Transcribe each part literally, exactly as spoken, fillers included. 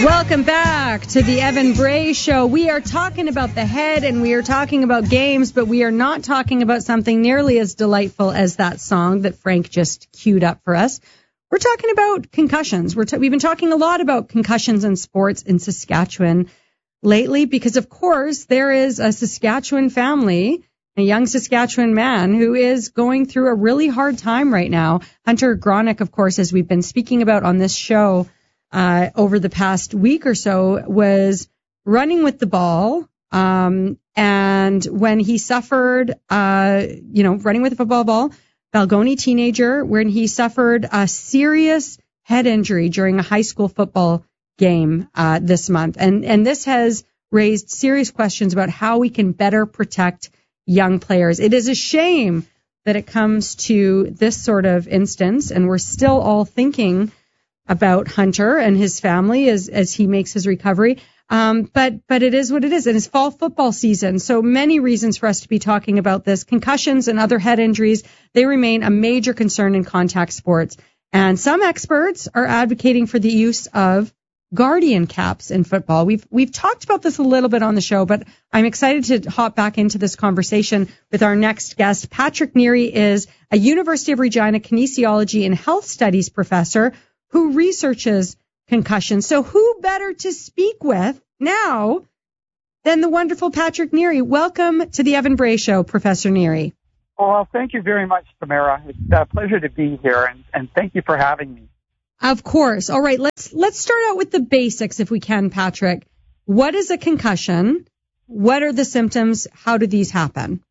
Welcome back to the Evan Bray Show. We are talking about the head and we are talking about games, but we are not talking about something nearly as delightful as that song that Frank just queued up for us. We're talking about concussions. We're t- we've been talking a lot about concussions in sports in Saskatchewan lately because, of course, there is a Saskatchewan family, a young Saskatchewan man who is going through a really hard time right now. Hunter Gronick, of course, as we've been speaking about on this show, Uh, over the past week or so, was running with the ball. Um, and when he suffered, uh, you know, running with a football ball, Balgoni teenager, when he suffered a serious head injury during a high school football game, uh, this month. And, and this has raised serious questions about how we can better protect young players. It is a shame that it comes to this sort of instance, and we're still all thinking about Hunter and his family as, as he makes his recovery. Um, but, but it is what it is. And it's fall football season. So many reasons for us to be talking about this. Concussions and other head injuries, they remain a major concern in contact sports. And some experts are advocating for the use of guardian caps in football. We've, we've talked about this a little bit on the show, but I'm excited to hop back into this conversation with our next guest. Patrick Neary is a University of Regina kinesiology and health studies professor who researches concussions. So who better to speak with now than the wonderful Patrick Neary? Welcome to the Evan Bray Show, Professor Neary. Well, thank you very much, Tamara. It's a pleasure to be here, and, and thank you for having me. Of course. All right, let's let's start out with the basics if we can, Patrick. What is a concussion? What are the symptoms? How do these happen?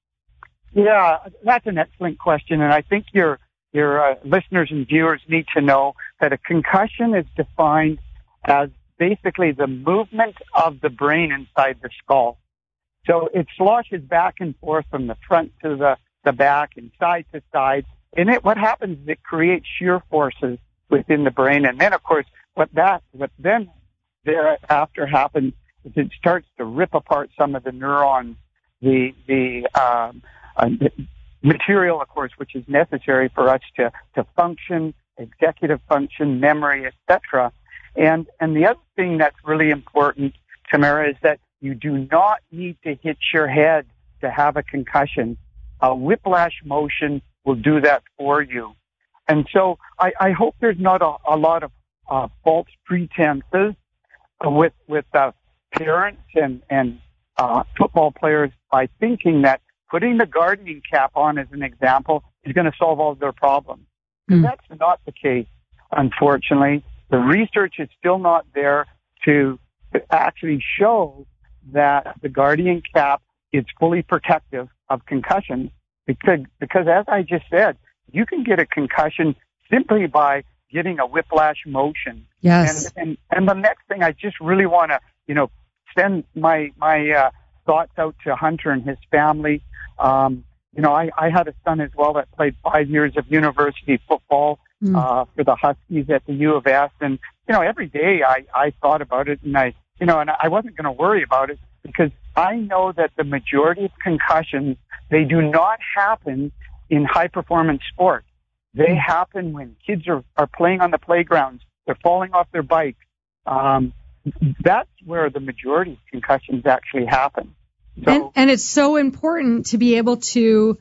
Yeah, that's an excellent question, and I think you're Your uh, listeners and viewers need to know that a concussion is defined as basically the movement of the brain inside the skull. So it sloshes back and forth from the front to the, the back and side to side. And it, what happens is it creates shear forces within the brain. And then, of course, what that, what then thereafter happens is it starts to rip apart some of the neurons, the, the, um, uh, the material, of course, which is necessary for us to, to function, executive function, memory, et cetera. And, and the other thing that's really important, Tamara, is that you do not need to hit your head to have a concussion. A whiplash motion will do that for you. And so I, I hope there's not a, a lot of uh, false pretenses with, with uh, parents and, and uh, football players by thinking that putting the guardian cap on, as an example, is going to solve all of their problems. Mm. That's not the case, unfortunately. The research is still not there to, to actually show that the guardian cap is fully protective of concussions because, because as I just said, you can get a concussion simply by getting a whiplash motion. Yes. And, and, and the next thing I just really want to, you know, send my, my, uh, thoughts out to Hunter and his family. Um, you know, I, I had a son as well that played five years of university football, mm. uh, for the Huskies at the U of S. And, you know, every day I, I thought about it and I, you know, and I wasn't going to worry about it because I know that the majority of concussions, they do not happen in high performance sports. They mm. happen when kids are, are playing on the playgrounds. They're falling off their bikes. Um, that's where the majority of concussions actually happen. So, and, and it's so important to be able to,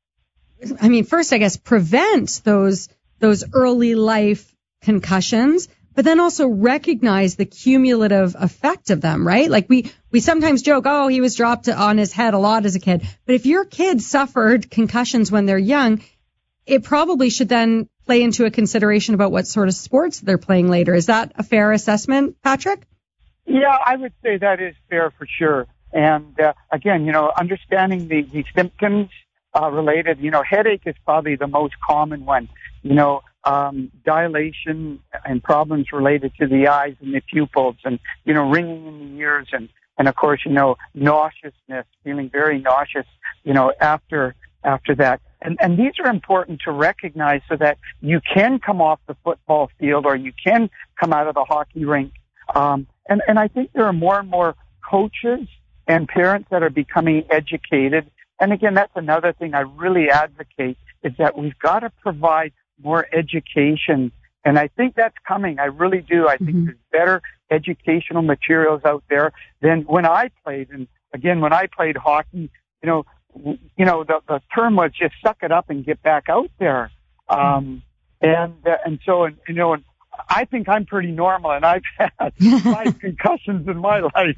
I mean, first, I guess, prevent those those early life concussions, but then also recognize the cumulative effect of them, right? Like we, we sometimes joke, oh, he was dropped on his head a lot as a kid. But if your kid suffered concussions when they're young, it probably should then play into a consideration about what sort of sports they're playing later. Is that a fair assessment, Patrick? Yeah, I would say that is fair for sure. And uh, again, you know, understanding the, the symptoms uh, related, you know, headache is probably the most common one. You know, um, dilation and problems related to the eyes and the pupils and, you know, ringing in the ears and, and of course, you know, nauseousness, feeling very nauseous, you know, after, after that. And, and these are important to recognize so that you can come off the football field or you can come out of the hockey rink. Um, and, and I think there are more and more coaches and parents that are becoming educated. And again, that's another thing I really advocate is that we've got to provide more education. And I think that's coming. I really do. I think mm-hmm. there's better educational materials out there than when I played. And again, when I played hockey, you know, you know, the, the term was just suck it up and get back out there. Um, and, uh, and so, and, you know, and I think I'm pretty normal, and I've had five concussions in my life.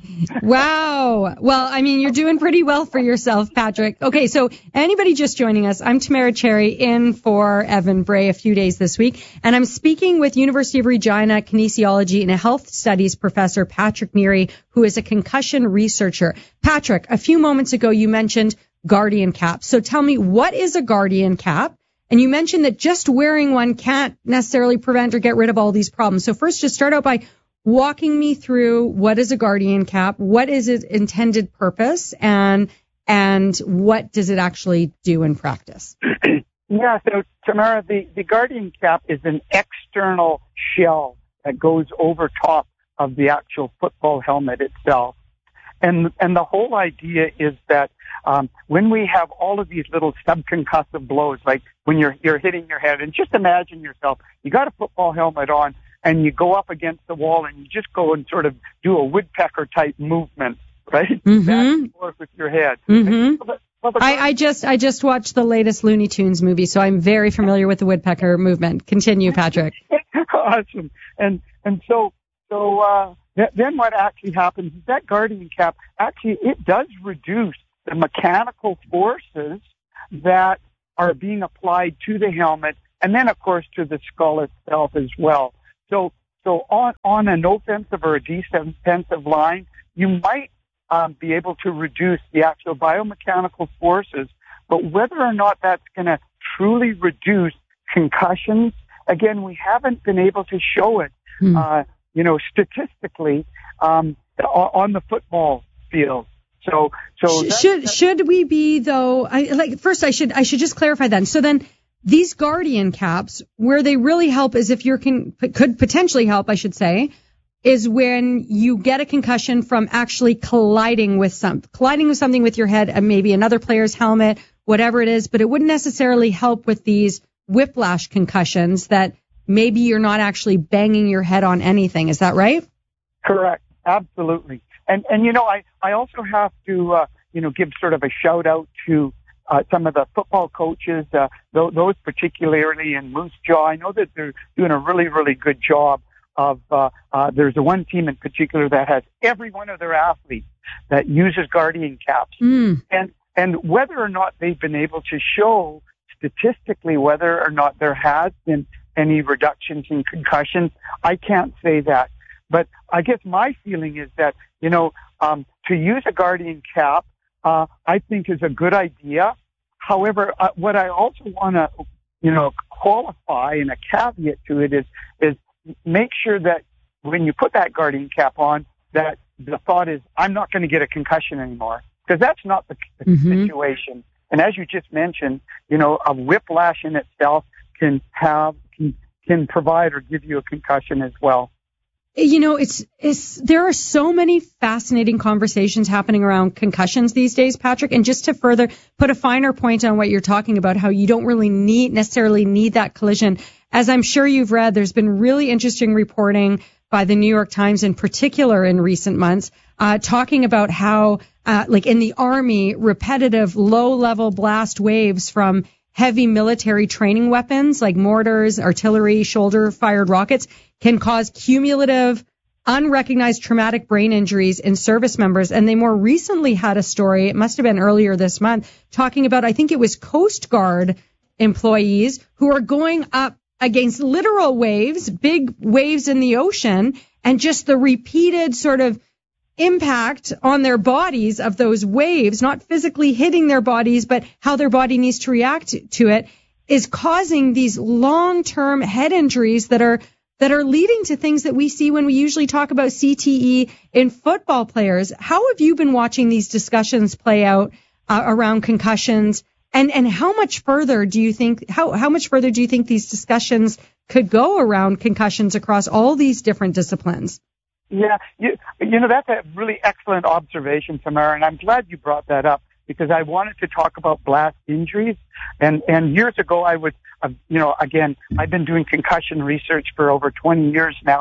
Wow. Well, I mean, you're doing pretty well for yourself, Patrick. Okay, so anybody just joining us, I'm Tamara Cherry in for Evan Bray a few days this week, and I'm speaking with University of Regina kinesiology and health studies professor Patrick Neary, who is a concussion researcher. Patrick, a few moments ago you mentioned Guardian cap. So tell me, what is a Guardian cap? And you mentioned that just wearing one can't necessarily prevent or get rid of all these problems. So first, just start out by walking me through what is a Guardian cap, what is its intended purpose, and and what does it actually do in practice? Yeah, so Tamara, the, the Guardian cap is an external shell that goes over top of the actual football helmet itself. And and the whole idea is that um, when we have all of these little subconcussive blows, like when you're you're hitting your head, and just imagine yourself, you got a football helmet on, and you go up against the wall, and you just go and sort of do a woodpecker type movement, right? Mm-hmm. Back and forth with your head. Mm-hmm. Well, the, well, the I, I just I just watched the latest Looney Tunes movie, so I'm very familiar with the woodpecker movement. Continue, Patrick. Awesome. And and so so. uh Then what actually happens is that Guardian cap, actually, it does reduce the mechanical forces that are being applied to the helmet, and then, of course, to the skull itself as well. So, so on, on an offensive or a defensive line, you might um, be able to reduce the actual biomechanical forces, but whether or not that's going to truly reduce concussions, again, we haven't been able to show it. Hmm. Uh, you know, statistically, um, on the football field. So, so that, should, that, should we be though, I, like, first I should, I should just clarify then. So then these Guardian caps, where they really help is if you're, can, could potentially help, I should say, is when you get a concussion from actually colliding with some, colliding with something with your head and maybe another player's helmet, whatever it is, but it wouldn't necessarily help with these whiplash concussions that maybe you're not actually banging your head on anything. Is that right? Correct. Absolutely. And, and you know, I, I also have to, uh, you know, give sort of a shout out to uh, some of the football coaches, uh, th- those particularly in Moose Jaw. I know that they're doing a really, really good job of, uh, uh, there's a one team in particular that has every one of their athletes that uses Guardian caps. Mm. And, and whether or not they've been able to show statistically whether or not there has been any reductions in concussions, I can't say that. But I guess my feeling is that, you know, um, to use a Guardian cap, uh, I think is a good idea. However, uh, what I also want to, you know, qualify and a caveat to it is, is make sure that when you put that Guardian cap on, that the thought is, I'm not going to get a concussion anymore. Because that's not the, the mm-hmm. situation. And as you just mentioned, you know, a whiplash in itself can have, can, can provide or give you a concussion as well. You know, it's, it's, there are so many fascinating conversations happening around concussions these days, Patrick. And just to further put a finer point on what you're talking about, how you don't really need, necessarily need that collision. As I'm sure you've read, there's been really interesting reporting by the New York Times in particular in recent months, uh, talking about how, uh, like in the Army, repetitive low-level blast waves from heavy military training weapons like mortars, artillery, shoulder-fired rockets can cause cumulative, unrecognized traumatic brain injuries in service members. And they more recently had a story, it must have been earlier this month, talking about, I think it was Coast Guard employees who are going up against literal waves, big waves in the ocean, and just the repeated sort of impact on their bodies of those waves, not physically hitting their bodies, but how their body needs to react to it, is causing these long-term head injuries that are that are leading to things that we see when we usually talk about C T E in football players. How have you been watching these discussions play out uh, around concussions? And and how much further do you think how how much further do you think these discussions could go around concussions across all these different disciplines? Yeah, you, you know, that's a really excellent observation, Tamara, and I'm glad you brought that up because I wanted to talk about blast injuries. And, and years ago, I would, uh, you know, again, I've been doing concussion research for over twenty years now,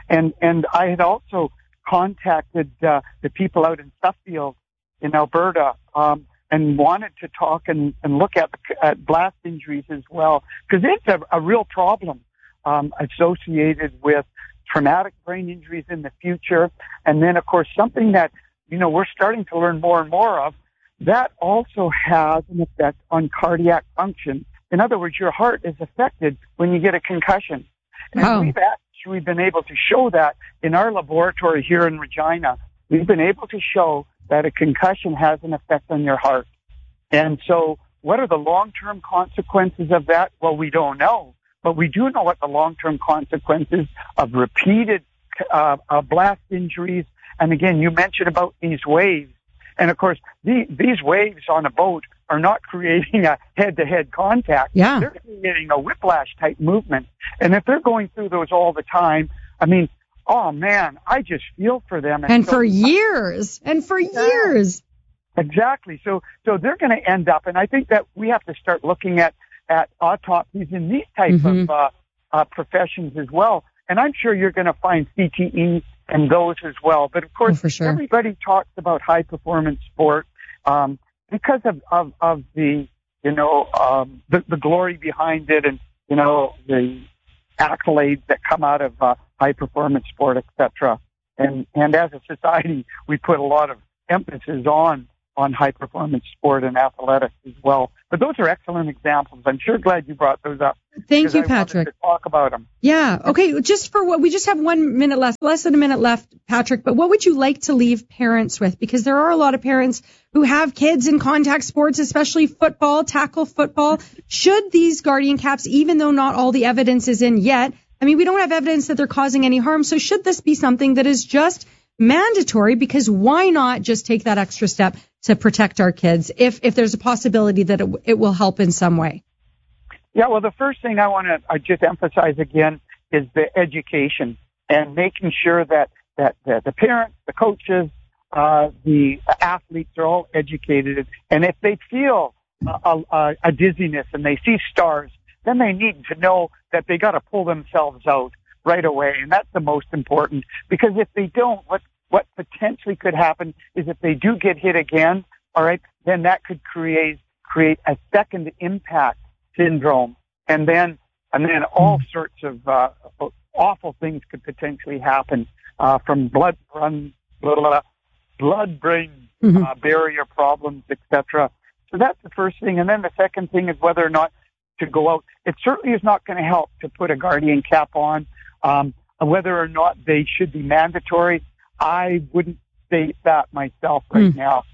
And, and I had also contacted uh, the people out in Suffield in Alberta um, and wanted to talk and, and look at, at blast injuries as well, because it's a, a real problem um, associated with traumatic brain injuries in the future. And then, of course, something that, you know, we're starting to learn more and more of, that also has an effect on cardiac function. In other words, your heart is affected when you get a concussion. And oh. we've actually been able to show that in our laboratory here in Regina. We've been able to show that a concussion has an effect on your heart. And so what are the long-term consequences of that? Well, we don't know. But we do know what the long-term consequences of repeated uh, uh, blast injuries. And again, you mentioned about these waves. And of course, the, these waves on a boat are not creating a head-to-head contact. Yeah. They're creating a whiplash-type movement. And if they're going through those all the time, I mean, oh man, I just feel for them. And, and so, for years. And for yeah. years. Exactly. So, so they're going to end up, and I think that we have to start looking at, at autopsies in these types mm-hmm. of uh, uh, professions as well. And I'm sure you're going to find C T E and those as well. But of course, oh, for sure. everybody talks about high performance sport um, because of, of, of the, you know, um, the, the glory behind it, and, you know, the accolades that come out of uh, high performance sport, et cetera. And, and as a society, we put a lot of emphasis on on high-performance sport and athletics as well. But those are excellent examples. I'm sure glad you brought those up. Thank you, I Patrick. To talk about them. Yeah. Okay. Just for what we just have one minute left, less than a minute left, Patrick. But what would you like to leave parents with? Because there are a lot of parents who have kids in contact sports, especially football, tackle football. Should these Guardian caps, even though not all the evidence is in yet, I mean, we don't have evidence that they're causing any harm. So should this be something that is just mandatory? Because why not just take that extra step to protect our kids if, if there's a possibility that it, it will help in some way? Yeah, well, the first thing I want to uh, just emphasize again is the education and making sure that, that the, the parents, the coaches, uh, the athletes are all educated. And if they feel a, a, a dizziness and they see stars, then they need to know that they got to pull themselves out right away. And that's the most important, because if they don't, what, what potentially could happen is if they do get hit again, all right, then that could create, create a second impact syndrome. And then, and then all sorts of, uh, awful things could potentially happen, uh, from blood, run, blah, blah, blah, blood-brain, mm-hmm. uh, barrier problems, et cetera. So that's the first thing. And then the second thing is whether or not to go out. It certainly is not going to help to put a Guardian cap on. Um, whether or not they should be mandatory, I wouldn't state that myself right mm. now.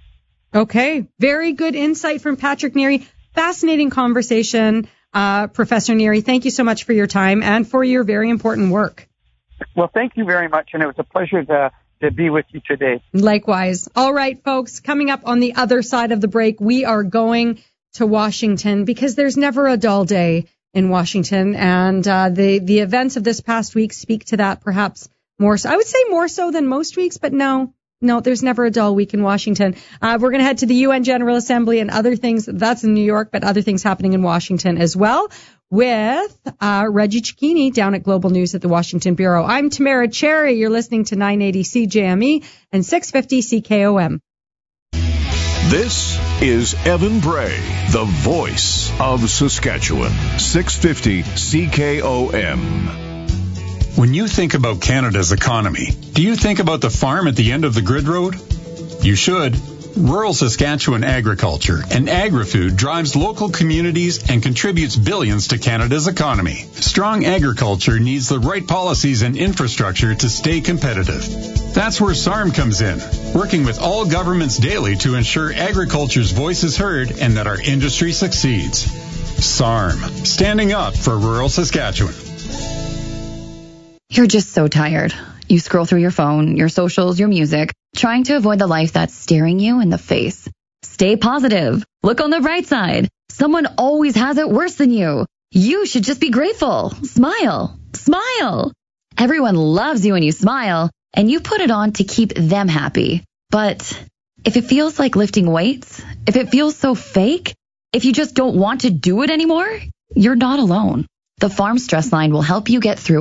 Okay. Very good insight from Patrick Neary. Fascinating conversation. Uh, Professor Neary, thank you so much for your time and for your very important work. Well, thank you very much. And it was a pleasure to, to be with you today. Likewise. All right, folks, coming up on the other side of the break, we are going to Washington because there's never a dull day in Washington. And uh, the, the events of this past week speak to that perhaps more so. I would say more so than most weeks, but no, no, there's never a dull week in Washington. Uh, we're going to head to the U N General Assembly and other things. That's in New York, but other things happening in Washington as well with uh, Reggie Cicchini down at Global News at the Washington Bureau. I'm Tamara Cherry. You're listening to nine eighty C J M E and six fifty C K O M. This is Evan Bray, the voice of Saskatchewan. six fifty C K O M. When you think about Canada's economy, do you think about the farm at the end of the grid road? You should. Rural Saskatchewan agriculture and agri-food drives local communities and contributes billions to Canada's economy. Strong agriculture needs the right policies and infrastructure to stay competitive. That's where S A R M comes in, working with all governments daily to ensure agriculture's voice is heard and that our industry succeeds. S A R M, standing up for rural Saskatchewan. You're just so tired. You scroll through your phone, your socials, your music, trying to avoid the life that's staring you in the face. Stay positive. Look on the bright side. Someone always has it worse than you. You should just be grateful. Smile. Smile. Everyone loves you when you smile, and you put it on to keep them happy. But if it feels like lifting weights, if it feels so fake, if you just don't want to do it anymore, you're not alone. The Farm Stress Line will help you get through it.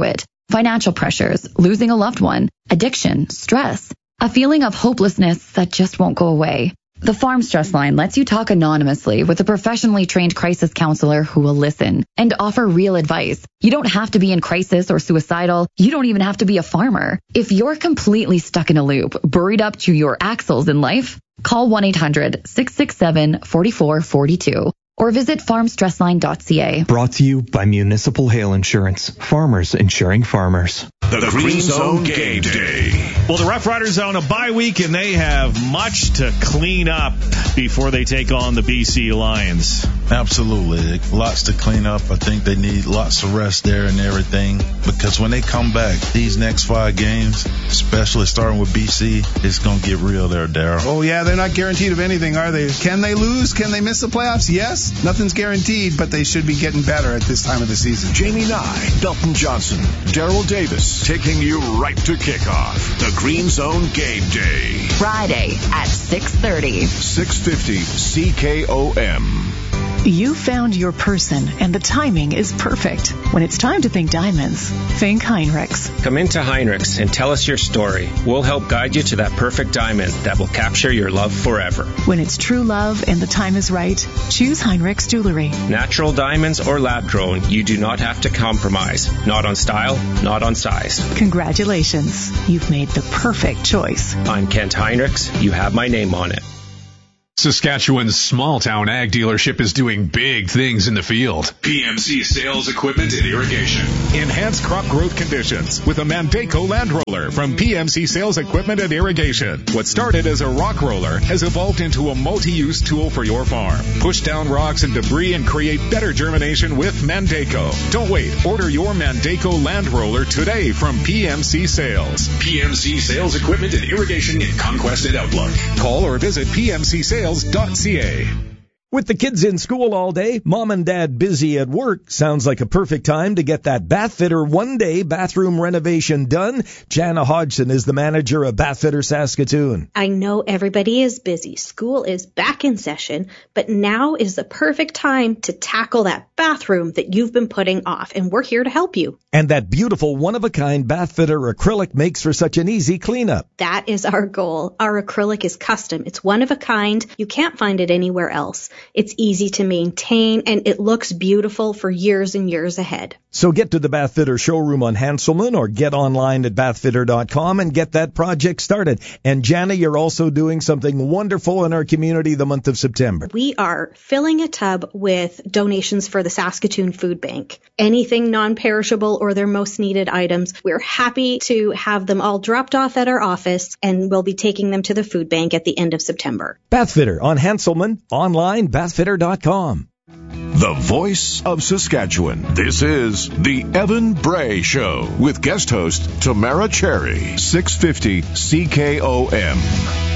financial pressures, losing a loved one, addiction, stress, a feeling of hopelessness that just won't go away. The Farm Stress Line lets you talk anonymously with a professionally trained crisis counselor who will listen and offer real advice. You don't have to be in crisis or suicidal. You don't even have to be a farmer. If you're completely stuck in a loop, buried up to your axles in life, call one eight hundred, six six seven, four four four two or visit farm stress line dot c a. Brought to you by Municipal Hail Insurance. Farmers insuring farmers. The, the Green Zone Game Day. Well, the Rough Riders are on a bye week, and they have much to clean up before they take on the B C Lions. Absolutely. Lots to clean up. I think they need lots of rest there and everything, because when they come back, these next five games, especially starting with B C, it's going to get real there, Darryl. Oh, yeah, they're not guaranteed of anything, are they? Can they lose? Can they miss the playoffs? Yes. Nothing's guaranteed, but they should be getting better at this time of the season. Jamie Nye, Dalton Johnson, Daryl Davis, taking you right to kickoff. The Green Zone Game Day. Friday at six thirty. six fifty C K O M. You found your person, and the timing is perfect. When it's time to think diamonds, think Heinrichs. Come into Heinrichs and tell us your story. We'll help guide you to that perfect diamond that will capture your love forever. When it's true love and the time is right, choose Heinrichs Jewelry. Natural diamonds or lab-grown, you do not have to compromise. Not on style, not on size. Congratulations. You've made the perfect choice. I'm Kent Heinrichs. You have my name on it. Saskatchewan's small-town ag dealership is doing big things in the field. P M C Sales Equipment and Irrigation. Enhance crop growth conditions with a Mandaco land roller from P M C Sales Equipment and Irrigation. What started as a rock roller has evolved into a multi-use tool for your farm. Push down rocks and debris and create better germination with Mandaco. Don't wait. Order your Mandaco land roller today from P M C Sales. P M C Sales Equipment and Irrigation in Conquest and Outlook. Call or visit P M C sales dot c a. With the kids in school all day, mom and dad busy at work, sounds like a perfect time to get that Bathfitter one-day bathroom renovation done. Jana Hodgson is the manager of Bathfitter Saskatoon. I know everybody is busy. School is back in session, but now is the perfect time to tackle that bathroom that you've been putting off, and we're here to help you. And that beautiful one-of-a-kind Bathfitter acrylic makes for such an easy cleanup. That is our goal. Our acrylic is custom. It's one of a kind. You can't find it anywhere else. It's easy to maintain, and it looks beautiful for years and years ahead. So get to the Bathfitter showroom on Hanselman or get online at bathfitter dot com and get that project started. And Jana, you're also doing something wonderful in our community the month of September. We are filling a tub with donations for the Saskatoon Food Bank. Anything non-perishable or their most needed items, we're happy to have them all dropped off at our office, and we'll be taking them to the food bank at the end of September. Bathfitter on Hanselman, online, bathfitter dot com. The voice of Saskatchewan. This is the Evan Bray Show with guest host Tamara Cherry. six fifty C K O M.